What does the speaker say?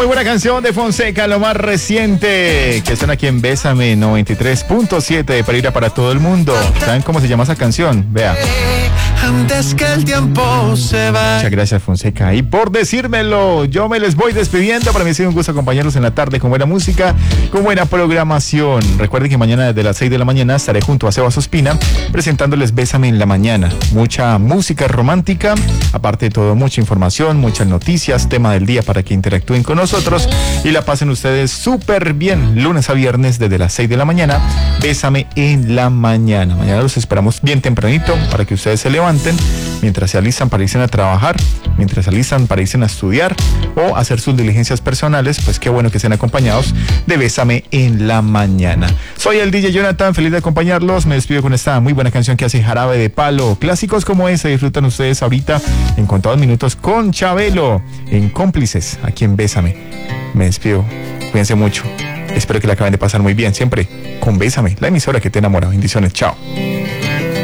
muy buena canción de Fonseca, lo más reciente, que suena aquí en Bésame 93.7 para ir a para todo el mundo. ¿Saben cómo se llama esa canción? Vea. Antes que el tiempo se va. Muchas gracias, Fonseca. Y por decírmelo, yo me les voy despidiendo. Para mí ha sido un gusto acompañarlos en la tarde con buena música, con buena programación. Recuerden que mañana desde las 6 de la mañana estaré junto a Sebas Ospina presentándoles Bésame en la mañana. Mucha música romántica, aparte de todo, mucha información, muchas noticias, tema del día para que interactúen con nosotros y la pasen ustedes súper bien. Lunes a viernes desde las 6 de la mañana, Bésame en la mañana. Mañana los esperamos bien tempranito para que ustedes se levanten mientras se alistan para irse a trabajar, mientras se alistan para irse a estudiar o hacer sus diligencias personales. Pues qué bueno que estén acompañados de Bésame en la mañana. Soy el DJ Jonathan, feliz de acompañarlos. Me despido con esta muy buena canción que hace Jarabe de Palo. Clásicos como ese disfrutan ustedes ahorita en contados minutos con Chabelo en Cómplices, aquí en Bésame. Me despido, cuídense mucho. Espero que la acaben de pasar muy bien, siempre con Bésame, la emisora que te enamora. Bendiciones, chao.